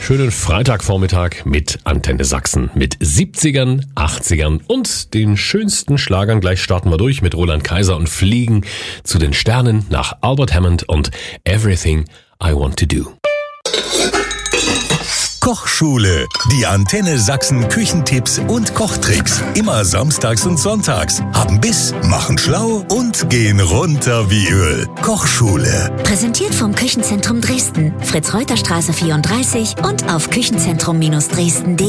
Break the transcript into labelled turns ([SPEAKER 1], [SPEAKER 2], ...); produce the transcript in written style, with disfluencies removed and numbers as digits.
[SPEAKER 1] Schönen Freitagvormittag mit Antenne Sachsen mit 70ern, 80ern und den schönsten Schlagern. Gleich starten wir durch mit Roland Kaiser und fliegen zu den Sternen nach Albert Hammond und Everything I Want to Do.
[SPEAKER 2] Kochschule. Die Antenne Sachsen Küchentipps und Kochtricks. Immer samstags und sonntags. Haben Biss, machen schlau und gehen runter wie Öl. Kochschule.
[SPEAKER 3] Präsentiert vom Küchenzentrum Dresden. Fritz-Reuter-Straße 34 und auf Küchenzentrum-Dresden.de.